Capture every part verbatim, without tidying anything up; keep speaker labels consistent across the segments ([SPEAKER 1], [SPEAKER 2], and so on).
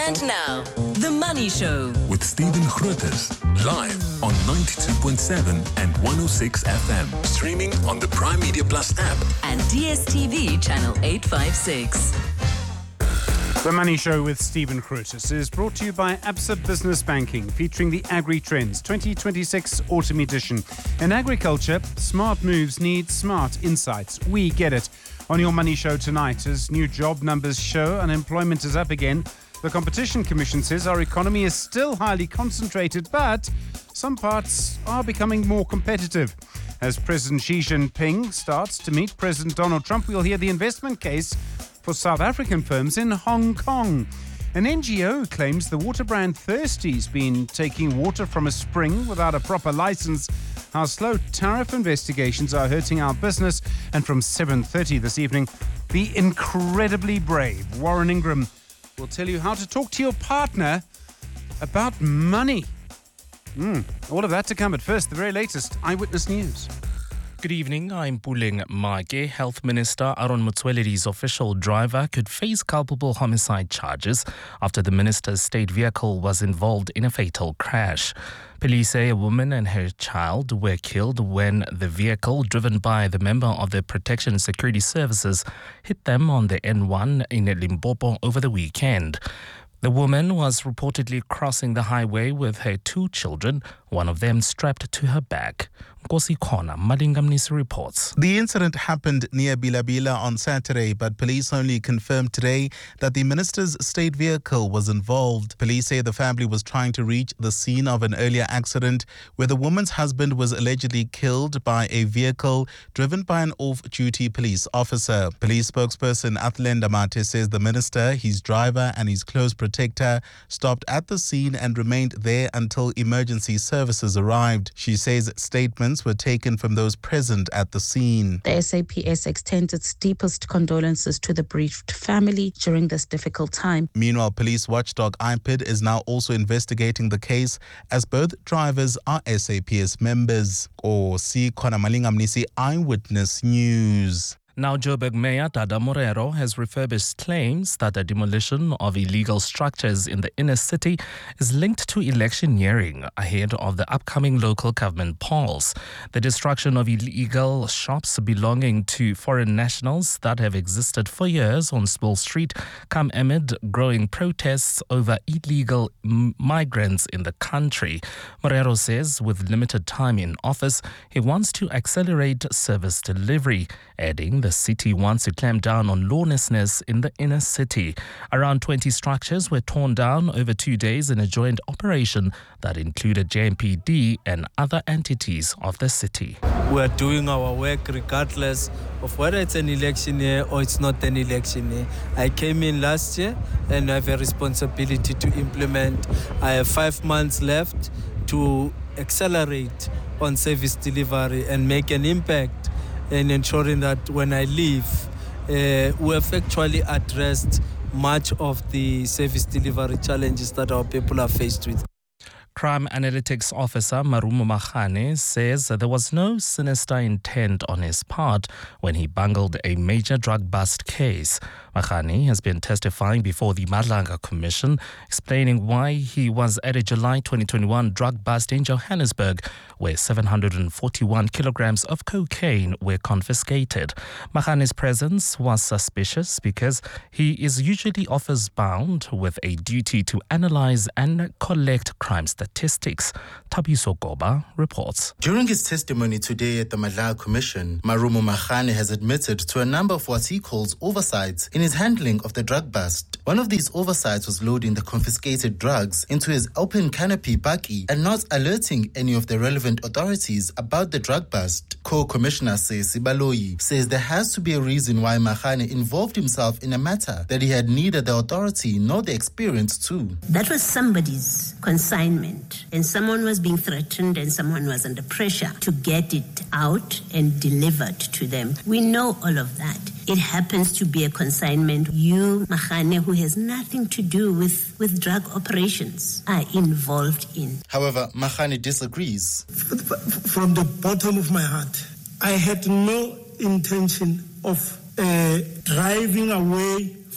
[SPEAKER 1] And now, The Money Show
[SPEAKER 2] with Stephen Grootes, live on ninety-two point seven and one oh six F M, streaming on the Prime Media Plus app
[SPEAKER 1] and D S T V channel eight fifty-six.
[SPEAKER 3] The Money Show with Stephen Grootes is brought to you by Absa Business Banking, featuring the Agri Trends twenty twenty-six Autumn Edition. In agriculture, smart moves need smart insights. We get it. On your Money Show tonight, as new job numbers show, unemployment is up again. The Competition Commission says our economy is still highly concentrated, but some parts are becoming more competitive. As President Xi Jinping starts to meet President Donald Trump, we'll hear the investment case for South African firms in Hong Kong. An N G O claims the water brand Thirsty's been taking water from a spring without a proper license. How slow tariff investigations are hurting our business. And from seven thirty this evening, the incredibly brave Warren Ingram will tell you how to talk to your partner about money. Mm, all of that to come, but first, the very latest Eyewitness News.
[SPEAKER 4] Good evening, I'm Puleng Mage. Health Minister Aaron Motsoaledi's official driver could face culpable homicide charges after the minister's state vehicle was involved in a fatal crash. Police say a woman and her child were killed when the vehicle, driven by the member of the Protection and Security Services, hit them on the N one in Limpopo over the weekend. The woman was reportedly crossing the highway with her two children, one of them strapped to her back. Nkosi Khona Malingamnisi reports.
[SPEAKER 5] The incident happened near Bilabila on Saturday, but police only confirmed today that the minister's state vehicle was involved. Police say the family was trying to reach the scene of an earlier accident where the woman's husband was allegedly killed by a vehicle driven by an off-duty police officer. Police spokesperson Athlen Damate says the minister, his driver and his close protector stopped at the scene and remained there until emergency services arrived. She says statements were taken from those present at the scene.
[SPEAKER 6] The S A P S extends its deepest condolences to the bereaved family during this difficult time.
[SPEAKER 5] Meanwhile, police watchdog I P I D is now also investigating the case as both drivers are S A P S members. Or see Khona Malingamnisi, Eyewitness News.
[SPEAKER 4] Now, Joburg Mayor Dada Morero has refurbished claims that the demolition of illegal structures in the inner city is linked to electioneering ahead of the upcoming local government polls. The destruction of illegal shops belonging to foreign nationals that have existed for years on Small Street come amid growing protests over illegal m- migrants in the country. Morero says with limited time in office, he wants to accelerate service delivery, adding the The city wants to clamp down on lawlessness in the inner city. Around twenty structures were torn down over two days in a joint operation that included J M P D and other entities of the city.
[SPEAKER 7] We're doing our work regardless of whether it's an election year or it's not an election year. I came in last year and I have a responsibility to implement. I have five months left to accelerate on service delivery and make an impact and ensuring that when I leave, uh, we have actually addressed much of the service delivery challenges that our people are faced with.
[SPEAKER 4] Crime Analytics Officer Marumo Makhane says there was no sinister intent on his part when he bungled a major drug bust case. Makhane has been testifying before the Madlanga Commission, explaining why he was at a July twenty twenty-one drug bust in Johannesburg, where seven hundred forty-one kilograms of cocaine were confiscated. Makhane's presence was suspicious because he is usually office bound with a duty to analyze and collect crime statistics. Tabiso Goba reports.
[SPEAKER 8] During his testimony today at the Madlanga Commission, Marumo Makhane has admitted to a number of what he calls oversights in his handling of the drug bust. One of these oversights was loading the confiscated drugs into his open canopy bakkie and not alerting any of the relevant authorities about the drug bust. Co-Commissioner Sesi Baloyi says there has to be a reason why Makhane involved himself in a matter that he had neither the authority nor the experience to.
[SPEAKER 9] That was somebody's consignment, and someone was being threatened and someone was under pressure to get it out and delivered to them. We know all of that. It happens to be a consignment. You, Makhane, who has nothing to do with, with drug operations, are involved in.
[SPEAKER 8] However, Makhane disagrees.
[SPEAKER 10] From the bottom of my heart, I had no intention of uh, driving away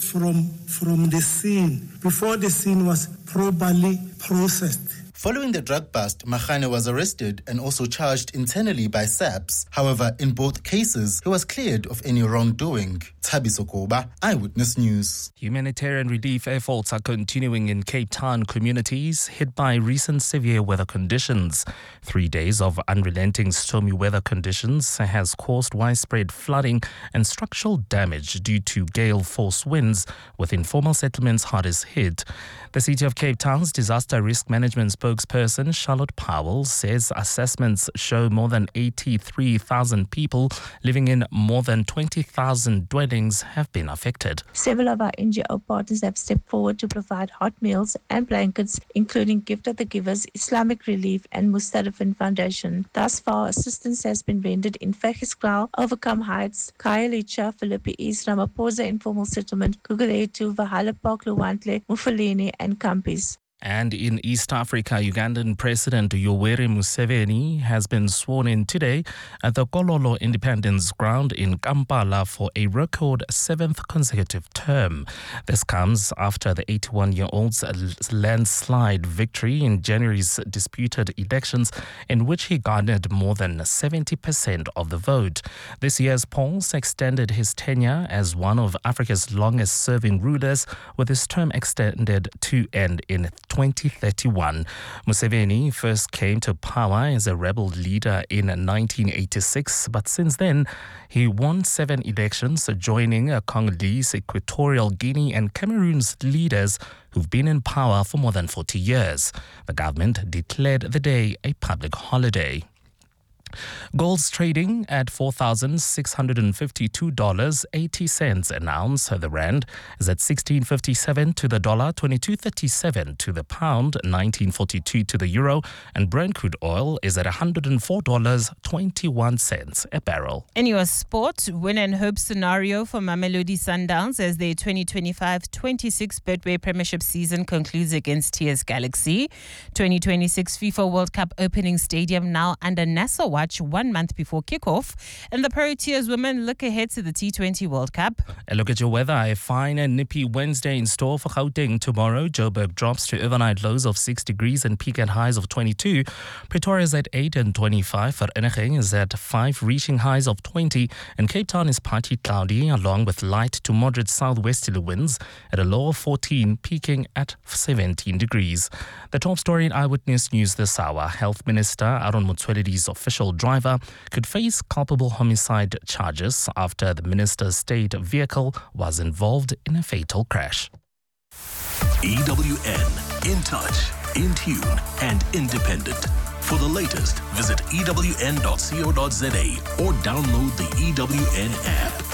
[SPEAKER 10] from, from the scene before the scene was properly processed.
[SPEAKER 8] Following the drug bust, Magane was arrested and also charged internally by S A P S. However, in both cases, he was cleared of any wrongdoing. Thabiso Koba, Eyewitness News.
[SPEAKER 4] Humanitarian relief efforts are continuing in Cape Town communities hit by recent severe weather conditions. Three days of unrelenting stormy weather conditions has caused widespread flooding and structural damage due to gale force winds, with informal settlements hardest hit. The City of Cape Town's disaster risk management spokesperson Charlotte Powell says assessments show more than eighty-three thousand people living in more than twenty thousand dwellings have been affected.
[SPEAKER 11] Several of our N G O partners have stepped forward to provide hot meals and blankets, including Gift of the Givers, Islamic Relief and Mustadafin Foundation. Thus far, assistance has been rendered in Fakiskraal, Overcome Heights, Khayelitsha, Philippi East, Ramaphosa Informal Settlement, Guguletu, Valhalla Park, Luwantle, Mufuleni and Campis.
[SPEAKER 4] And in East Africa, Ugandan President Yoweri Museveni has been sworn in today at the Kololo Independence Ground in Kampala for a record seventh consecutive term. This comes after the eighty-one-year-old's landslide victory in January's disputed elections, in which he garnered more than seventy percent of the vote. This year's polls extended his tenure as one of Africa's longest-serving rulers, with his term extended to end in twenty thirty-one. Museveni first came to power as a rebel leader in nineteen eighty-six, but since then he won seven elections, joining Congolese, Equatorial Guinea and Cameroon's leaders who've been in power for more than forty years. The government declared the day a public holiday. Gold's trading at four thousand six hundred fifty-two dollars and eighty cents an ounce. The rand is at sixteen fifty-seven to the dollar, twenty-two thirty-seven to the pound, nineteen forty-two to the euro, and Brent crude oil is at one hundred four dollars and twenty-one cents a barrel.
[SPEAKER 12] In your sport, win and hope scenario for Mamelodi Sundowns as their twenty twenty-five twenty-six Betway Premiership season concludes against T S Galaxy. twenty twenty-six FIFA World Cup opening stadium now under NASA watch one month before kickoff, and the Proteas women look ahead to the T twenty World Cup.
[SPEAKER 4] A look at your weather. A fine and nippy Wednesday in store for Gauteng tomorrow. Joburg drops to overnight lows of six degrees and peak at highs of twenty-two. Pretoria is at eight and twenty-five. Vereeniging is at five, reaching highs of twenty. And Cape Town is partly cloudy, along with light to moderate southwesterly winds at a low of fourteen, peaking at seventeen degrees. The top story in Eyewitness News this hour. Health Minister Aaron Motsoaledi's official driver could face culpable homicide charges after the minister's state vehicle was involved in a fatal crash.
[SPEAKER 2] E W N, in touch, in tune and independent. For the latest, visit E W N dot co dot za or download the E W N app.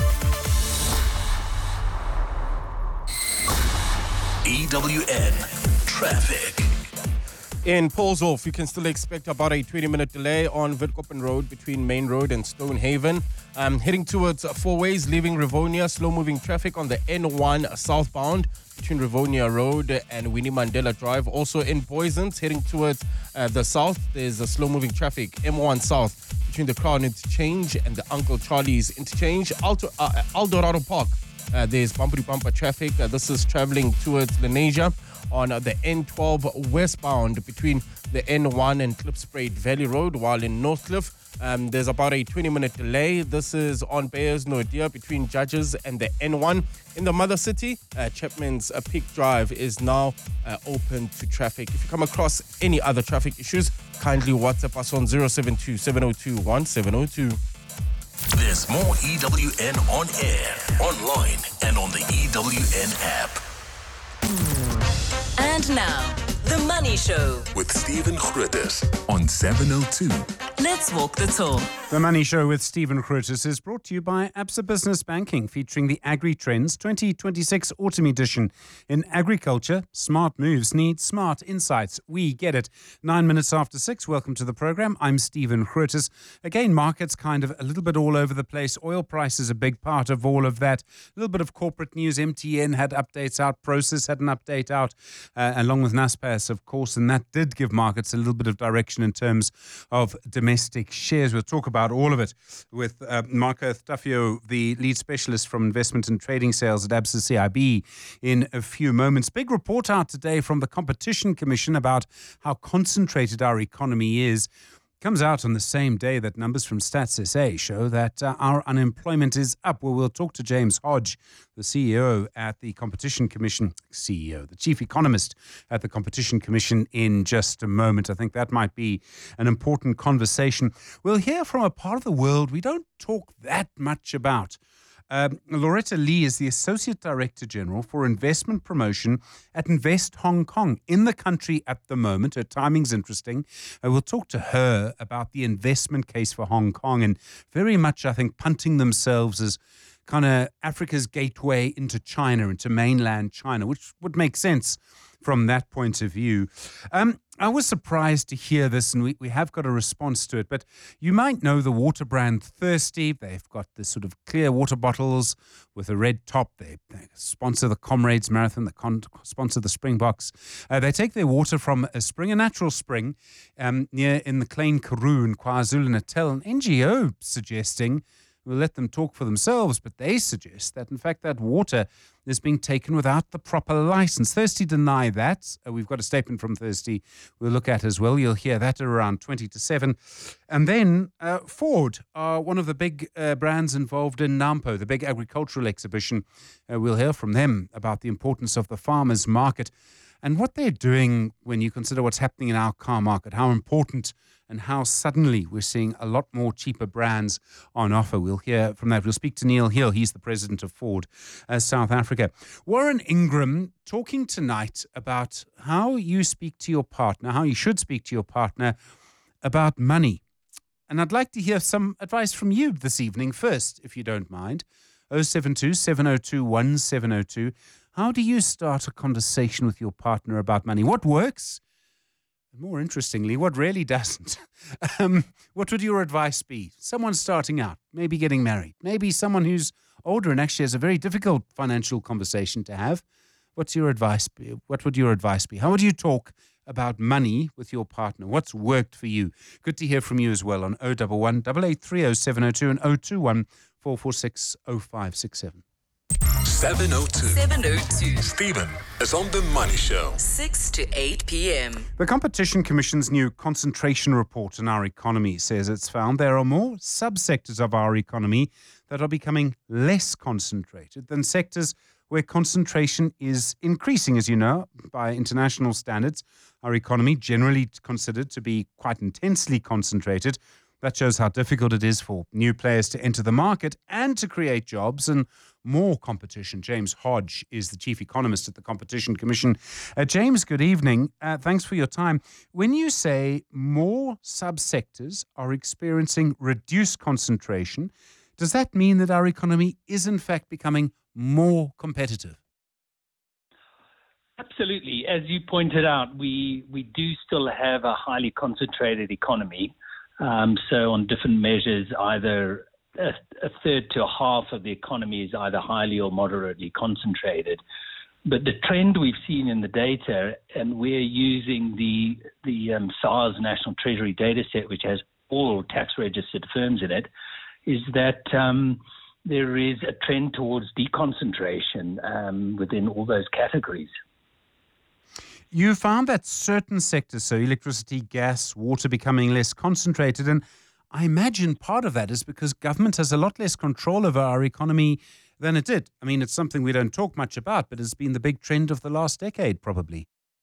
[SPEAKER 2] E W N Traffic.
[SPEAKER 13] In Paulshof, you can still expect about a twenty-minute delay on Witkoppen Road between Main Road and Stonehaven. Um, heading towards Four Ways, leaving Rivonia, slow-moving traffic on the N one southbound between Rivonia Road and Winnie Mandela Drive. Also in Poisons, heading towards uh, the south, there's a slow-moving traffic, M one South, between the Crown Interchange and the Uncle Charlie's Interchange. Alto, uh, Eldorado Park, uh, there's bumper-to-bumper traffic. Uh, this is traveling towards Lenasia on uh, the N twelve westbound between the N one and Klipspruit Valley Road, while in Northcliffe, um, there's about a twenty-minute delay. This is on Bayers Nordia between Judges and the N one. In the Mother City, uh, Chapman's uh, Peak Drive is now uh, open to traffic. If you come across any other traffic issues, kindly WhatsApp us on zero seven two, seven zero two, one seven zero two.
[SPEAKER 2] There's more E W N on air, online, and on the E W N app.
[SPEAKER 1] And now, The Money Show
[SPEAKER 2] with Stephen Grootes on seven oh two.
[SPEAKER 1] Let's walk the talk.
[SPEAKER 3] The Money Show with Stephen Grootes is brought to you by Absa Business Banking, featuring the Agri Trends twenty twenty-six Autumn Edition. In agriculture, smart moves need smart insights. We get it. Nine minutes after six. Welcome to the program. I'm Stephen Grootes. Again, markets kind of a little bit all over the place. Oil price is a big part of all of that. A little bit of corporate news. M T N had updates out. Prosus had an update out, uh, along with Naspers, of course, and that did give markets a little bit of direction in terms of demand. domestic shares. We'll talk about all of it with uh, Marco Stafio, the lead specialist from investment and trading sales at Absa C I B, in a few moments. Big report out today from the Competition Commission about how concentrated our economy is. Comes out on the same day that numbers from Stats S A show that uh, our unemployment is up. Well, we'll talk to James Hodge, the C E O at the Competition Commission, C E O, the chief economist at the Competition Commission, in just a moment. I think that might be an important conversation. We'll hear from a part of the world we don't talk that much about. Um, Loretta Lee is the Associate Director General for Investment Promotion at Invest Hong Kong, in the country at the moment. Her timing's interesting. Uh, we'll talk to her about the investment case for Hong Kong, and very much, I think, punting themselves as kind of Africa's gateway into China, into mainland China, which would make sense from that point of view. Um, I was surprised to hear this, and we, we have got a response to it, but you might know the water brand Thirsty. They've got this sort of clear water bottles with a red top. They, they sponsor the Comrades Marathon, they con- sponsor the Springboks. Uh, they take their water from a spring, a natural spring, um, near in the Klein Karoo in KwaZulu-Natal. An N G O suggesting, we'll let them talk for themselves, but they suggest that, in fact, that water is being taken without the proper license. Thirsty deny that. Uh, we've got a statement from Thirsty we'll look at as well. You'll hear that at around twenty to seven. And then uh, Ford are one of the big uh, brands involved in NAMPO, the big agricultural exhibition. Uh, we'll hear from them about the importance of the farmers market and what they're doing when you consider what's happening in our car market, how important and how suddenly we're seeing a lot more cheaper brands on offer. We'll hear from that. We'll speak to Neil Hill. He's the president of Ford uh, South Africa. Warren Ingram talking tonight about how you speak to your partner, how you should speak to your partner about money. And I'd like to hear some advice from you this evening first, if you don't mind. oh seven two, seven oh two, one seven oh two. How do you start a conversation with your partner about money? What works? More interestingly, what really doesn't? um, what would your advice be? Someone starting out, maybe getting married, maybe someone who's older and actually has a very difficult financial conversation to have. What's your advice be? What would your advice be? How would you talk about money with your partner? What's worked for you? Good to hear from you as well on oh one one, eight eight three oh seven oh two and oh two one, four four six, oh five six seven.
[SPEAKER 2] seven oh two.
[SPEAKER 1] seven oh two.
[SPEAKER 2] Stephen is on The Money Show.
[SPEAKER 1] six to eight p.m.
[SPEAKER 3] The Competition Commission's new concentration report on our economy says it's found there are more subsectors of our economy that are becoming less concentrated than sectors where concentration is increasing. As you know, by international standards, our economy generally considered to be quite intensely concentrated. That shows how difficult it is for new players to enter the market and to create jobs and more competition. James Hodge is the chief economist at the Competition Commission. Uh, James, good evening. Uh, thanks for your time. When you say more subsectors are experiencing reduced concentration, does that mean that our economy is in fact becoming more competitive?
[SPEAKER 14] Absolutely. As you pointed out, we, we do still have a highly concentrated economy. Um, so on different measures, either a, a third to a half of the economy is either highly or moderately concentrated. But the trend we've seen in the data, and we're using the the um, SARS National Treasury data set, which has all tax-registered firms in it, is that um, there is a trend towards deconcentration um, within all those categories.
[SPEAKER 3] You found that certain sectors, so electricity, gas, water, becoming less concentrated. And I imagine part of that is because government has a lot less control over our economy than it did. I mean, it's something we don't talk much about, but it's been the big trend of the last decade, probably.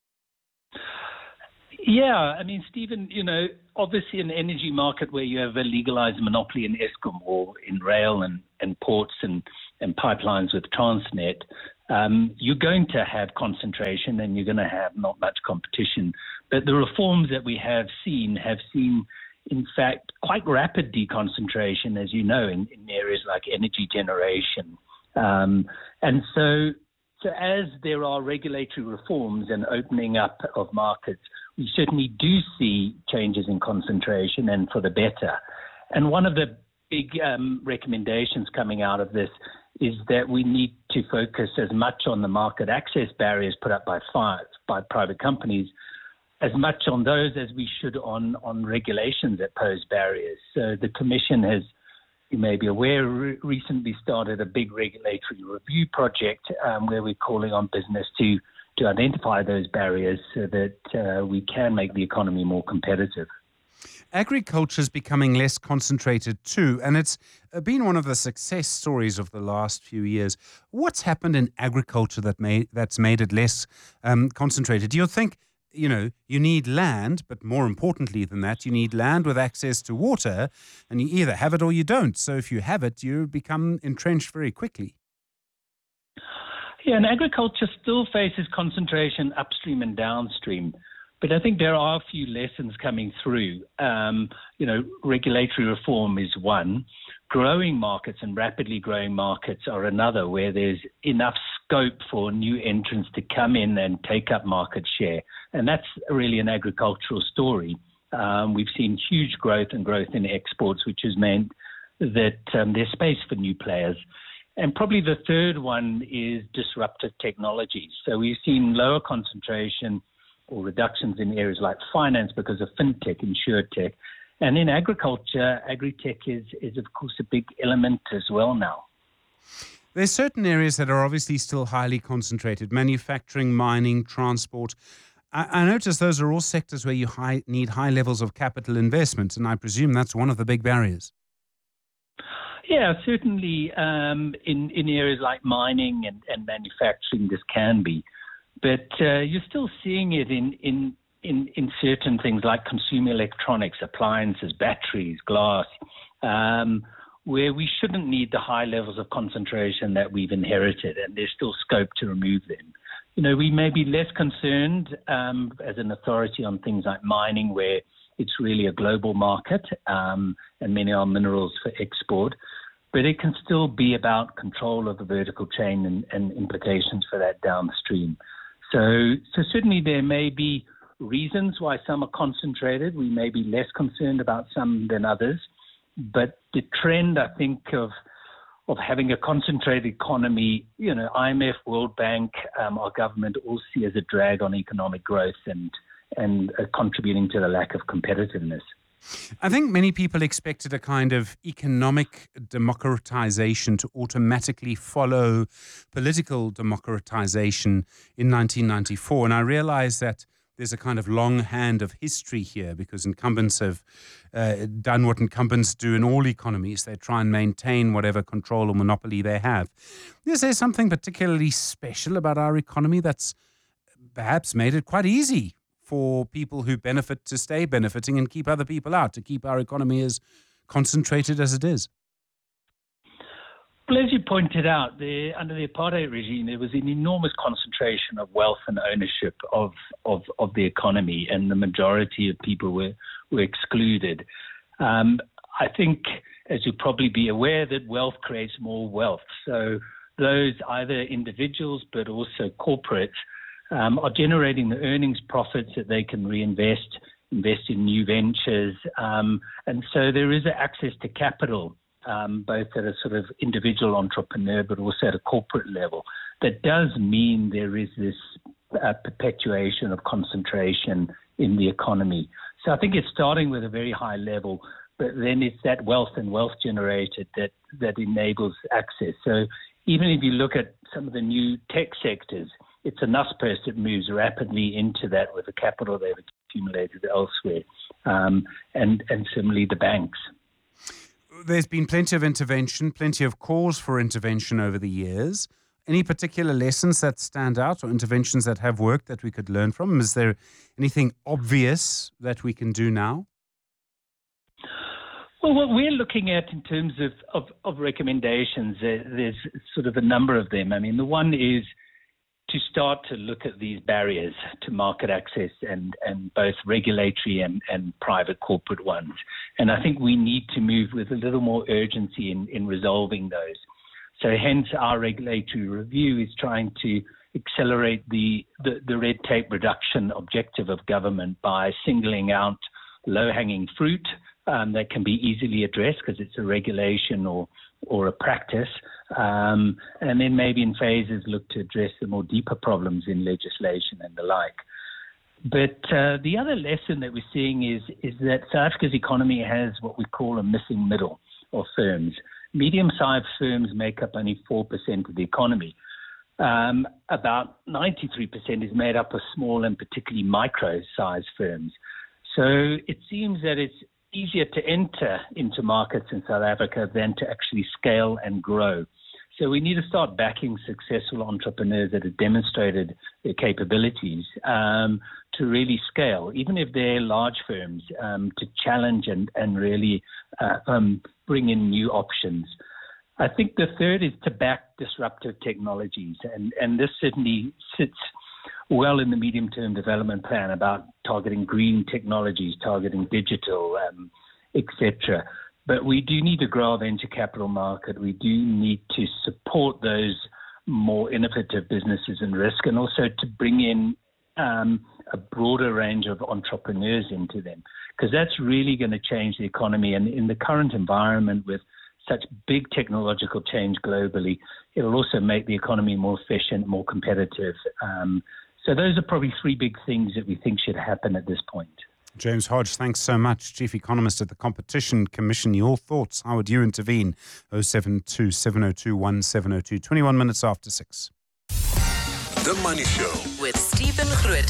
[SPEAKER 14] Yeah, I mean, Stephen, you know, obviously an energy market where you have a legalized monopoly in Eskom or in rail and, and ports and, and pipelines with Transnet, Um, you're going to have concentration and you're going to have not much competition. But the reforms that we have seen have seen, in fact, quite rapid deconcentration, as you know, in, in areas like energy generation. Um, and so, so as there are regulatory reforms and opening up of markets, we certainly do see changes in concentration and for the better. And one of the big um, recommendations coming out of this is that we need to focus as much on the market access barriers put up by, by private companies as much on those as we should on, on regulations that pose barriers. So the Commission has, you may be aware, re- recently started a big regulatory review project um, where we're calling on business to, to identify those barriers so that uh, we can make the economy more competitive.
[SPEAKER 3] Agriculture is becoming less concentrated too, and it's been one of the success stories of the last few years. What's happened in agriculture that made, that's made it less um, concentrated? Do you think, you know, you need land, but more importantly than that, you need land with access to water, and you either have it or you don't. So if you have it, you become entrenched very quickly.
[SPEAKER 14] Yeah, and agriculture still faces concentration upstream and downstream. But I think there are a few lessons coming through. Um, you know, regulatory reform is one. Growing markets and rapidly growing markets are another, where there's enough scope for new entrants to come in and take up market share. And that's really an agricultural story. Um, we've seen huge growth and growth in exports, which has meant that um, there's space for new players. And probably the third one is disruptive technologies. So we've seen lower concentration or reductions in areas like finance because of fintech, insurtech. And in agriculture, agri-tech is, is, of course, a big element as well now.
[SPEAKER 3] There's certain areas that are obviously still highly concentrated: manufacturing, mining, transport. I, I notice those are all sectors where you high, need high levels of capital investment, and I presume that's one of the big barriers.
[SPEAKER 14] Yeah, certainly um, in, in areas like mining and, and manufacturing, this can be. But uh, you're still seeing it in, in, in, in certain things like consumer electronics, appliances, batteries, glass, um, where we shouldn't need the high levels of concentration that we've inherited, and there's still scope to remove them. You know, we may be less concerned um, as an authority on things like mining, where it's really a global market um, and many are minerals for export. But it can still be about control of the vertical chain and, and implications for that downstream. So, so certainly there may be reasons why some are concentrated. We may be less concerned about some than others. But the trend, I think, of of having a concentrated economy, you know, I M F, World Bank, um, our government all see as a drag on economic growth and and uh, contributing to the lack of competitiveness.
[SPEAKER 3] I think many people expected a kind of economic democratization to automatically follow political democratization in nineteen ninety-four. And I realize that there's a kind of long hand of history here, because incumbents have uh, done what incumbents do in all economies. They try and maintain whatever control or monopoly they have. Is there something particularly special about our economy that's perhaps made it quite easy for people who benefit to stay benefiting and keep other people out, to keep our economy as concentrated as it is?
[SPEAKER 14] Well, as you pointed out, the, under the apartheid regime, there was an enormous concentration of wealth and ownership of, of, of the economy, and the majority of people were, were excluded. Um, I think, as you'll probably be aware, that wealth creates more wealth. So those, either individuals but also corporates, Um, are generating the earnings profits that they can reinvest, invest in new ventures. Um, and so there is access to capital, um, both at a sort of individual entrepreneur, but also at a corporate level. That does mean there is this uh, perpetuation of concentration in the economy. So I think it's starting with a very high level, but then it's that wealth and wealth generated that, that enables access. So even if you look at some of the new tech sectors, it's a Naspers that moves rapidly into that with the capital they've accumulated elsewhere, um, and, and similarly the banks.
[SPEAKER 3] There's been plenty of intervention, plenty of calls for intervention over the years. Any particular lessons that stand out, or interventions that have worked that we could learn from? Is there anything obvious that we can do now?
[SPEAKER 14] Well, what we're looking at in terms of, of, of recommendations, uh, there's sort of a number of them. I mean, the one is to start to look at these barriers to market access, and, and both regulatory and, and private corporate ones. And I think we need to move with a little more urgency in, in resolving those. So hence our regulatory review is trying to accelerate the, the, the red tape reduction objective of government by singling out low-hanging fruit um, that can be easily addressed because it's a regulation or or a practice, um, and then maybe in phases look to address the more deeper problems in legislation and the like. But uh, the other lesson that we're seeing is, is that South Africa's economy has what we call a missing middle of firms. Medium-sized firms make up only four percent of the economy. Um, about ninety-three percent is made up of small and particularly micro-sized firms. So it seems that it's easier to enter into markets in South Africa than to actually scale and grow. So we need to start backing successful entrepreneurs that have demonstrated their capabilities um, to really scale, even if they're large firms, um, to challenge and, and really uh, um, bring in new options. I think the third is to back disruptive technologies, and, and this certainly sits well in the medium-term development plan about targeting green technologies, targeting digital, um, et cetera. But we do need to grow our venture capital market. We do need to support those more innovative businesses and risk, and also to bring in um, a broader range of entrepreneurs into them, because that's really going to change the economy. And in the current environment with such big technological change globally, it'll also make the economy more efficient, more competitive. Um, so those are probably three big things that we think should happen at this point.
[SPEAKER 3] James Hodge, thanks so much. Chief Economist at the Competition Commission. Your thoughts? How would you intervene? oh seven two, seven oh two, one seven oh two. twenty-one minutes after six.
[SPEAKER 2] The Money Show
[SPEAKER 1] with Stephen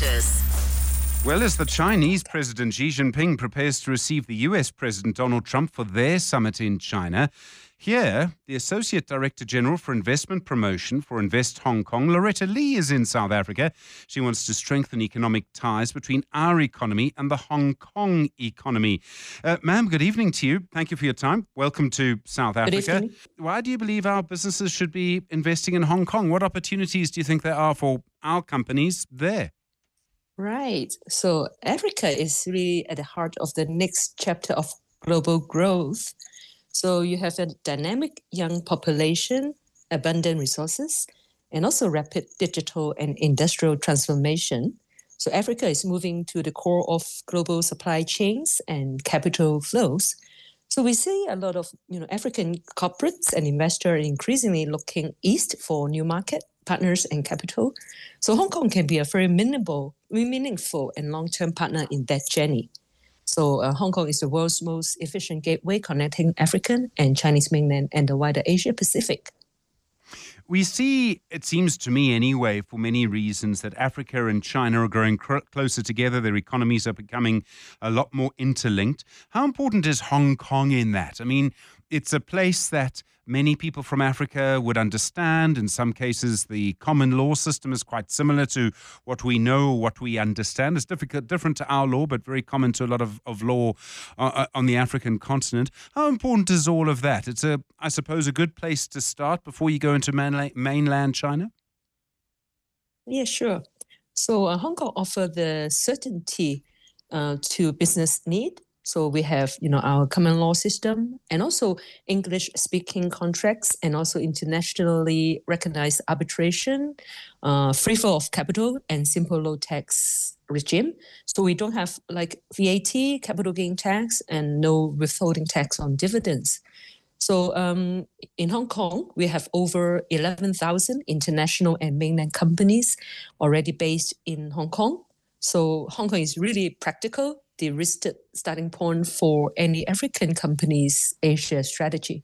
[SPEAKER 1] Grootes.
[SPEAKER 3] Well, as the Chinese President Xi Jinping prepares to receive the U S President Donald Trump for their summit in China, here, the Associate Director General for Investment Promotion for Invest Hong Kong, Loretta Lee, is in South Africa. She wants to strengthen economic ties between our economy and the Hong Kong economy. Uh, ma'am, good evening to you. Thank you for your time. Welcome to South Africa. Why do you believe our businesses should be investing in Hong Kong? What opportunities do you think there are for our companies there?
[SPEAKER 15] Right. So Africa is really at the heart of the next chapter of global growth. So you have a dynamic young population, abundant resources, and also rapid digital and industrial transformation. So Africa is moving to the core of global supply chains and capital flows. So we see a lot of you know African corporates and investors are increasingly looking east for new market partners and capital. So Hong Kong can be a very meaningful, meaningful and long-term partner in that journey. So uh, Hong Kong is the world's most efficient gateway connecting African and Chinese mainland and the wider Asia Pacific.
[SPEAKER 3] We see, it seems to me anyway, for many reasons, that Africa and China are growing cr- closer together. Their economies are becoming a lot more interlinked. How important is Hong Kong in that? I mean, it's a place that many people from Africa would understand. In some cases, the common law system is quite similar to what we know, what we understand. It's difficult, different to our law, but very common to a lot of, of law uh, on the African continent. How important is all of that? It's, a, I suppose, a good place to start before you go into mainland, mainland China?
[SPEAKER 15] Yeah, sure. So uh, Hong Kong offers the certainty uh, to business need. So we have, you know, our common law system and also English-speaking contracts and also internationally recognized arbitration, uh, free flow of capital and simple low tax regime. So we don't have like V A T, capital gain tax, and no withholding tax on dividends. So um, in Hong Kong, we have over eleven thousand international and mainland companies already based in Hong Kong. So Hong Kong is really practical, de-risked starting point for any African company's Asia strategy.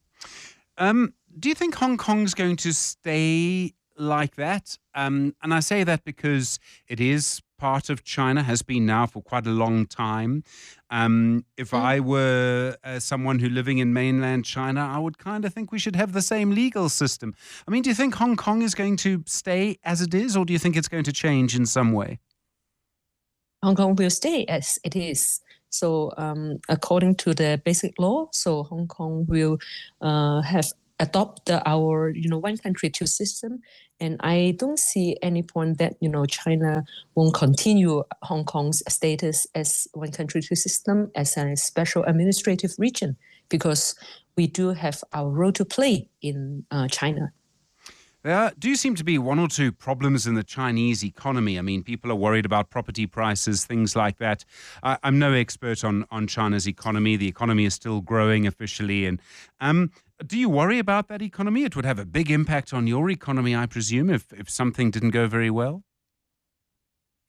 [SPEAKER 3] Um, do you think Hong Kong's going to stay like that? Um, and I say that because it is part of China, has been now for quite a long time. Um, if mm. I were uh, someone who living in mainland China, I would kind of think we should have the same legal system. I mean, do you think Hong Kong is going to stay as it is, or do you think it's going to change in some way?
[SPEAKER 15] Hong Kong will stay as it is. So um, according to the basic law, so Hong Kong will uh, have adopt the, our, you know, one country, two system. And I don't see any point that, you know, China won't continue Hong Kong's status as one country, two system, as a special administrative region, because we do have our role to play in uh, China.
[SPEAKER 3] There do seem to be one or two problems in the Chinese economy. I mean, people are worried about property prices, things like that. I, I'm no expert on, on China's economy. The economy is still growing officially. And um, do you worry about that economy? It would have a big impact on your economy, I presume, if, if something didn't go very well.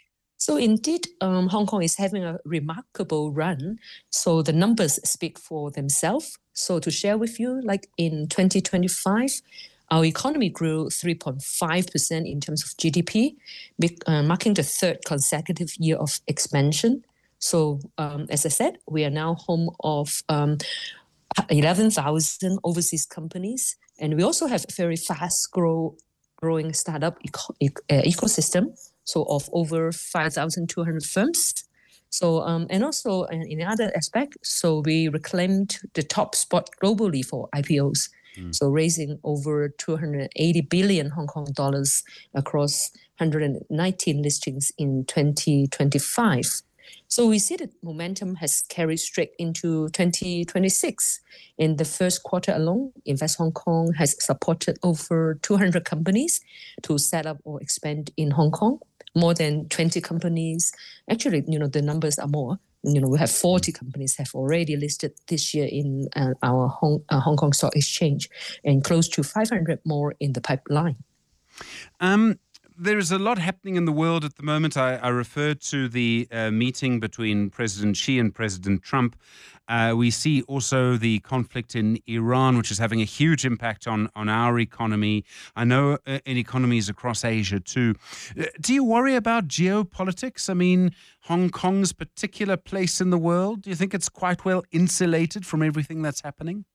[SPEAKER 15] So indeed, um, Hong Kong is having a remarkable run. So the numbers speak for themselves. So to share with you, like in twenty twenty-five, our economy grew three point five percent in terms of G D P, uh, marking the third consecutive year of expansion. So um, as I said, we are now home of um, eleven thousand overseas companies. And we also have a very fast grow, growing startup eco- uh, ecosystem. So of over five thousand two hundred firms. So, um, and also in the other aspect, so we reclaimed the top spot globally for I P Os. Mm. So raising over two hundred eighty billion Hong Kong dollars across one hundred nineteen listings in twenty twenty-five. So we see that momentum has carried straight into twenty twenty-six. In the first quarter alone, Invest Hong Kong has supported over two hundred companies to set up or expand in Hong Kong. More than twenty companies. Actually, you know, the numbers are more. You know, we have forty companies have already listed this year in uh, our Hong, uh, Hong Kong Stock Exchange, and close to five hundred more in the pipeline.
[SPEAKER 3] Um. There is a lot happening in the world at the moment. I, I referred to the uh, meeting between President Xi and President Trump. Uh, we see also the conflict in Iran, which is having a huge impact on, on our economy. I know uh, in economies across Asia too. Uh, do you worry about geopolitics? I mean, Hong Kong's particular place in the world, do you think it's quite well insulated from everything that's happening?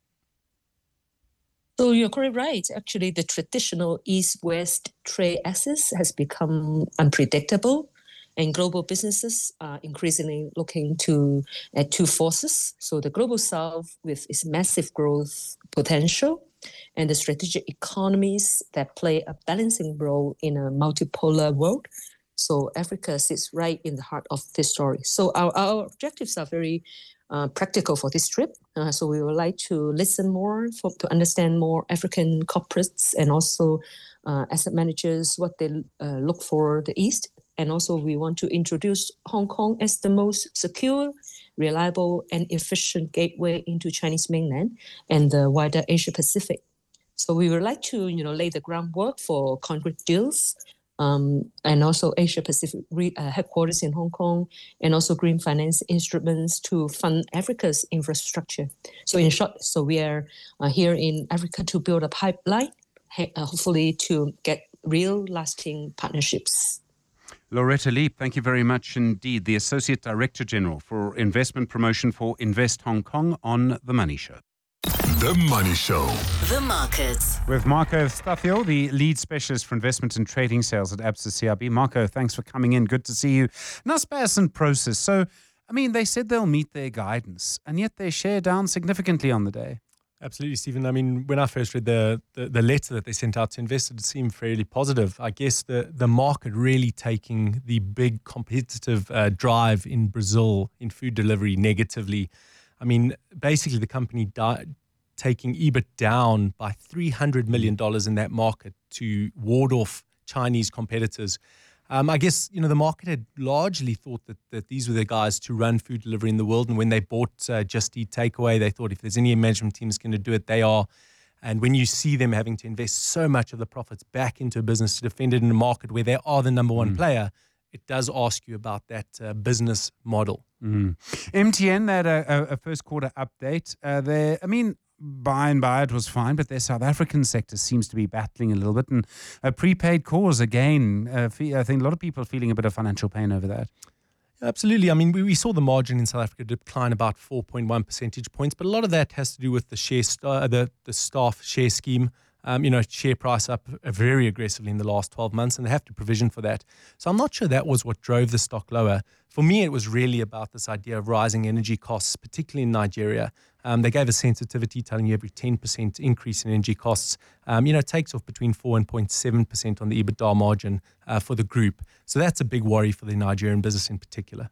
[SPEAKER 15] So you're quite right. Actually, the traditional East-West trade axis has become unpredictable, and global businesses are increasingly looking to at two forces. So the global South with its massive growth potential, and the strategic economies that play a balancing role in a multipolar world. So Africa sits right in the heart of this story. So our, our objectives are very Uh, practical for this trip. Uh, so we would like to listen more for, to understand more African corporates and also uh, asset managers, what they uh, look for the East. And also we want to introduce Hong Kong as the most secure, reliable and efficient gateway into Chinese mainland and the wider Asia Pacific. So we would like to, you know, lay the groundwork for concrete deals, Um, and also Asia Pacific re, uh, headquarters in Hong Kong, and also green finance instruments to fund Africa's infrastructure. So in short, so we are uh, here in Africa to build a pipeline, uh, hopefully to get real lasting partnerships.
[SPEAKER 3] Loretta Leap, thank you very much indeed. The Associate Director General for Investment Promotion for Invest Hong Kong on The Money Show.
[SPEAKER 2] The Money Show.
[SPEAKER 1] The Markets.
[SPEAKER 3] With Marco Staffiel, the lead specialist for investment and trading sales at Absa C I B. Marco, thanks for coming in. Good to see you. Naspers and Prosus. So, I mean, they said they'll meet their guidance, and yet their share down significantly on the day.
[SPEAKER 16] Absolutely, Stephen. I mean, when I first read the, the, the letter that they sent out to investors, it seemed fairly positive. I guess the, the market really taking the big competitive uh, drive in Brazil in food delivery negatively. I mean, basically the company died, taking E B I T down by three hundred million dollars in that market to ward off Chinese competitors. Um, I guess, you know, the market had largely thought that, that these were the guys to run food delivery in the world. And when they bought uh, Just Eat Takeaway, they thought if there's any management team that's going to do it, they are. And when you see them having to invest so much of the profits back into a business to defend it in a market where they are the number one mm. player, it does ask you about that uh, business model.
[SPEAKER 3] Mm. M T N, they had a, a first quarter update. Uh, they, I mean, by and by it was fine, but their South African sector seems to be battling a little bit. And a prepaid cause, again, uh, I think a lot of people are feeling a bit of financial pain over that.
[SPEAKER 16] Absolutely. I mean, we, we saw the margin in South Africa decline about four point one percentage points, but a lot of that has to do with the share st- the, the staff share scheme. Um, you know, share price up very aggressively in the last twelve months, and they have to provision for that. So I'm not sure that was what drove the stock lower. For me, it was really about this idea of rising energy costs, particularly in Nigeria. Um, they gave a sensitivity telling you every ten percent increase in energy costs, um, you know, takes off between four and zero point seven percent on the EBITDA margin uh, for the group. So that's a big worry for the Nigerian business in particular.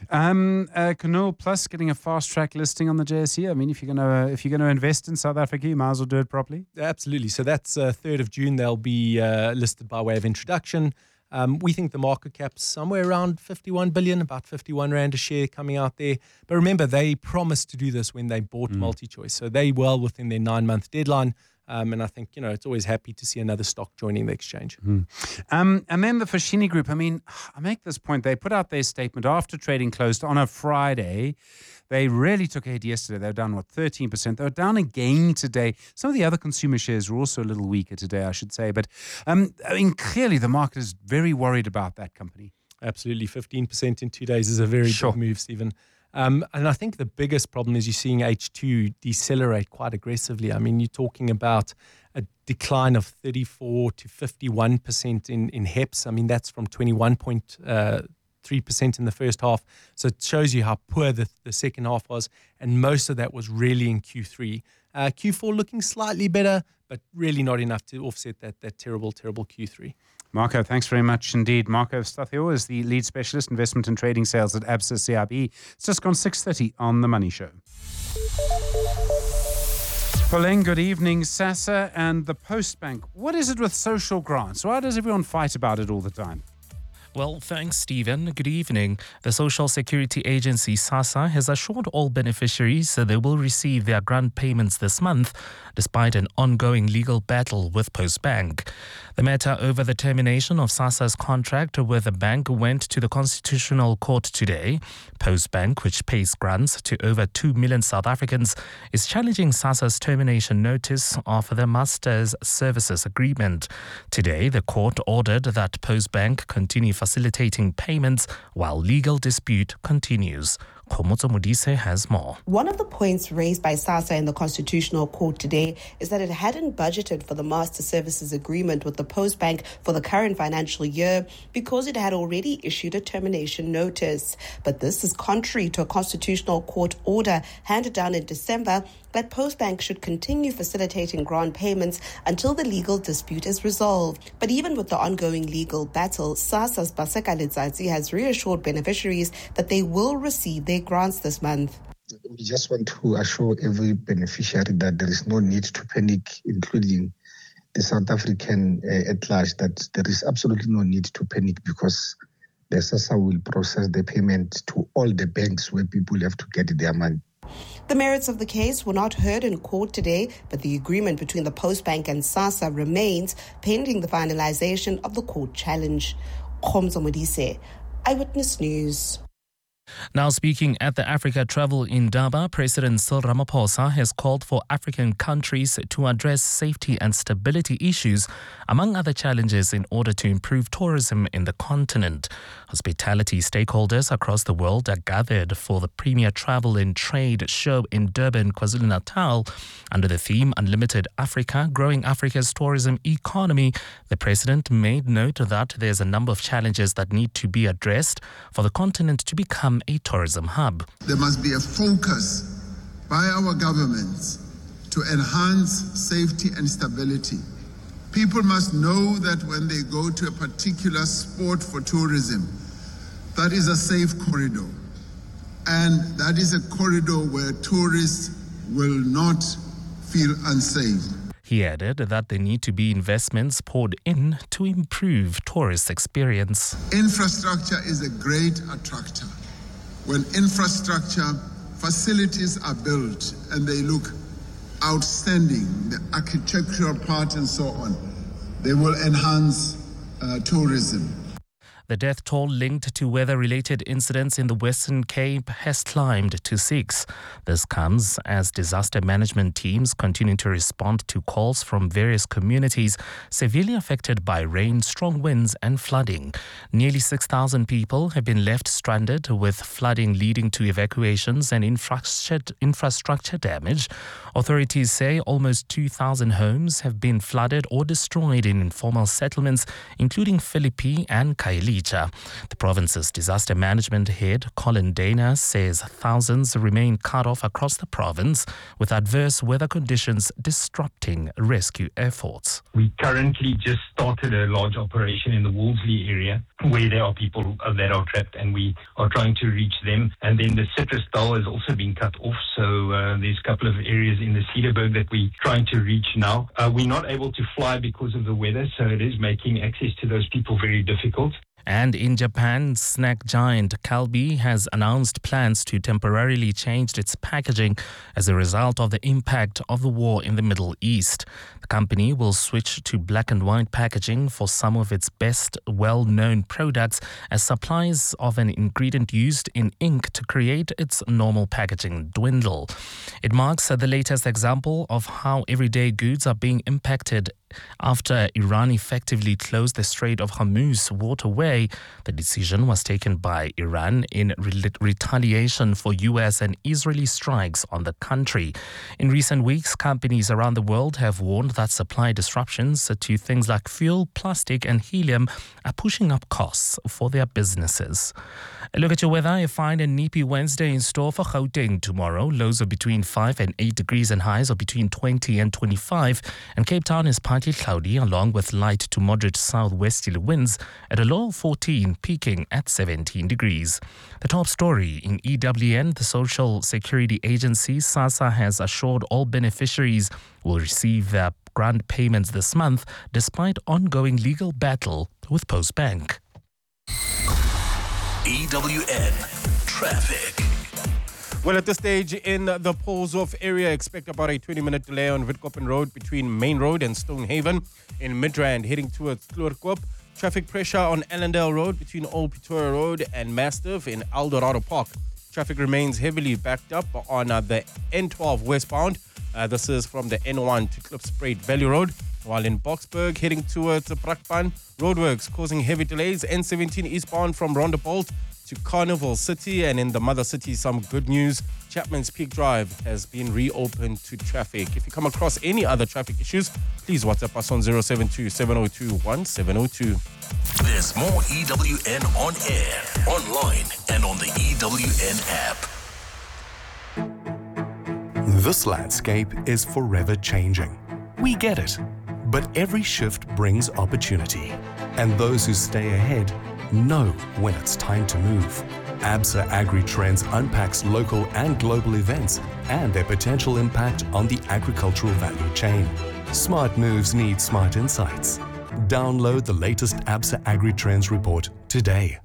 [SPEAKER 3] Um, uh, Canoa Plus getting a fast track listing on the J S E. I mean, if you're gonna uh, if you're gonna invest in South Africa, you might as well do it properly.
[SPEAKER 16] Absolutely. So that's uh, third of June. They'll be uh, listed by way of introduction. Um, we think the market cap's somewhere around fifty-one billion, about fifty-one rand a share coming out there. But remember, they promised to do this when they bought mm. MultiChoice. So they well within their nine-month deadline. Um, and I think, you know, it's always happy to see another stock joining the exchange.
[SPEAKER 3] Mm. Um, and then the Foschini Group, I mean, I make this point. They put out their statement after trading closed on a Friday. They really took a hit yesterday. They were down, what, thirteen percent. They were down again today. Some of the other consumer shares were also a little weaker today, I should say. But, um, I mean, clearly the market is very worried about that company.
[SPEAKER 16] Absolutely. fifteen percent in two days is a very
[SPEAKER 3] Sure.
[SPEAKER 16] big move, Stephen. Um, and I think the biggest problem is you're seeing H two decelerate quite aggressively. I mean, you're talking about a decline of thirty-four to fifty-one percent in, in H E P S. I mean, that's from twenty-one point three percent in the first half. So it shows you how poor the, the second half was. And most of that was really in Q three. Uh, Q four looking slightly better, but really not enough to offset that, that terrible, terrible Q three.
[SPEAKER 3] Marco, thanks very much indeed. Marco Stathio is the lead specialist, investment and trading sales at Absa C I B. It's just gone six thirty on The Money Show. Pauline, good evening. SASSA and the Postbank. What is it with social grants? Why does everyone fight about it all the time?
[SPEAKER 4] Well, thanks, Stephen. Good evening. The Social Security Agency, SASSA, has assured all beneficiaries that they will receive their grant payments this month, despite an ongoing legal battle with Postbank. The matter over the termination of SASSA's contract with the bank went to the Constitutional Court today. Postbank, which pays grants to over two million South Africans, is challenging SASSA's termination notice of the Master's Services Agreement. Today, the court ordered that Postbank continue facilitating payments while legal dispute continues. Khomotso Modise has more.
[SPEAKER 17] One of the points raised by SASSA in the Constitutional Court today is that it hadn't budgeted for the Master Services Agreement with the Postbank for the current financial year because it had already issued a termination notice. But this is contrary to a Constitutional Court order handed down in December that Postbank should continue facilitating grant payments until the legal dispute is resolved. But even with the ongoing legal battle, SASSA's Paseka Letsatsi has reassured beneficiaries that they will receive their grants this month.
[SPEAKER 18] We just want to assure every beneficiary that there is no need to panic, including the South African uh, at large, that there is absolutely no need to panic because the SASSA will process the payment to all the banks where people have to get their money.
[SPEAKER 17] The merits of the case were not heard in court today, but the agreement between the Postbank and SASSA remains pending the finalization of the court challenge. Khomotso Modise, Eyewitness News.
[SPEAKER 4] Now speaking at the Africa Travel Indaba, President Cyril Ramaphosa has called for African countries to address safety and stability issues, among other challenges, in order to improve tourism in the continent. Hospitality stakeholders across the world are gathered for the Premier Travel and Trade Show in Durban, KwaZulu-Natal. Under the theme Unlimited Africa, Growing Africa's Tourism Economy, the President made note that there's a number of challenges that need to be addressed for the continent to become a tourism hub.
[SPEAKER 19] There must be a focus by our governments to enhance safety and stability. People must know that when they go to a particular spot for tourism, that is a safe corridor. And that is a corridor where tourists will not feel unsafe.
[SPEAKER 4] He added that there need to be investments poured in to improve tourist experience.
[SPEAKER 19] Infrastructure is a great attractor. When infrastructure facilities are built and they look outstanding, the architectural part and so on, they will enhance uh, tourism.
[SPEAKER 4] The death toll linked to weather-related incidents in the Western Cape has climbed to six. This comes as disaster management teams continue to respond to calls from various communities severely affected by rain, strong winds and flooding. Nearly six thousand people have been left stranded, with flooding leading to evacuations and infrastructure, infrastructure damage. Authorities say almost two thousand homes have been flooded or destroyed in informal settlements, including Philippi and Kaili. The province's disaster management head, Colin Dana, says thousands remain cut off across the province, with adverse weather conditions disrupting rescue efforts.
[SPEAKER 20] We currently just started a large operation in the Wolseley area where there are people that are trapped and we are trying to reach them. And then the Citrus Dal has also been cut off. So uh, there's a couple of areas in the Cedarburg that we're trying to reach now. Uh, we're not able to fly because of the weather, so it is making access to those people very difficult.
[SPEAKER 4] And in Japan, snack giant Calbee has announced plans to temporarily change its packaging as a result of the impact of the war in the Middle East. The company will switch to black and white packaging for some of its best well-known products as supplies of an ingredient used in ink to create its normal packaging dwindle. It marks the latest example of how everyday goods are being impacted after Iran effectively closed the Strait of Hormuz waterway. The decision was taken by Iran in re- retaliation for U S and Israeli strikes on the country. In recent weeks, companies around the world have warned that supply disruptions to things like fuel, plastic and helium are pushing up costs for their businesses. A look at your weather. A fine and nippy Wednesday in store for Gauteng tomorrow. Lows are between five and eight degrees and highs are between twenty and twenty-five. And Cape Town is partly cloudy along with light to moderate southwesterly winds at a low of fourteen, peaking at seventeen degrees. The top story in E W N, the Social Security Agency, SASSA, has assured all beneficiaries will receive their grant payments this month despite ongoing legal battle with Postbank.
[SPEAKER 2] E W N Traffic.
[SPEAKER 13] Well, at this stage in the Polshof area, expect about a twenty-minute delay on Witkoppen Road between Main Road and Stonehaven. In Midrand, heading towards Kloorkop. Traffic pressure on Allendale Road between Old Pretoria Road and Mastiff in Eldorado Park. Traffic remains heavily backed up on uh, the N twelve westbound. Uh, this is from the N one to Klipspruit Valley Road. While in Boksburg, heading towards Brakpan, roadworks causing heavy delays. N seventeen eastbound from Rondebolt to Carnival City. And in the mother city, some good news. Chapman's Peak Drive has been reopened to traffic. If you come across any other traffic issues, please WhatsApp us on zero seven two, seven zero two, one seven zero two.
[SPEAKER 2] There's more E W N on air, online, and on the E W N app.
[SPEAKER 21] This landscape is forever changing. We get it. But every shift brings opportunity. And those who stay ahead know when it's time to move. ABSA AgriTrends unpacks local and global events and their potential impact on the agricultural value chain. Smart moves need smart insights. Download the latest ABSA AgriTrends report today.